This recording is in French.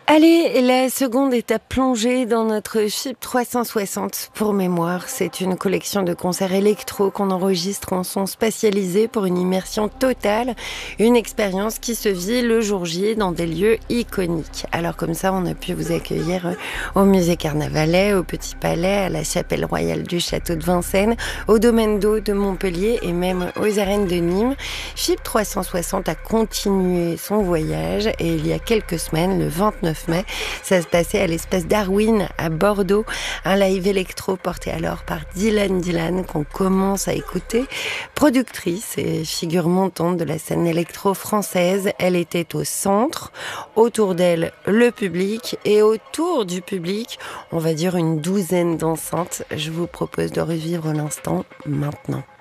Allez, la seconde étape plongée dans notre FIP 360. Pour mémoire, c'est une collection de concerts électro qu'on enregistre en son spatialisé pour une immersion totale, une expérience qui se vit le jour J dans des lieux iconiques. Alors comme ça, on a pu vous accueillir au musée Carnavalet, au Petit Palais, à la chapelle royale du château de Vincennes, au domaine d'eau de Montpellier et même aux arènes de Nîmes. FIP 360 a continué son voyage et il y a quelques semaines, le 29 mai, ça se passait à l'espace Darwin à Bordeaux, un live électro porté alors par Dylan qu'on commence à écouter. Productrice et figure montante de la scène électro française, elle était au centre, autour d'elle le public et autour du public, on va dire une douzaine d'enceintes. Je vous propose de revivre l'instant maintenant.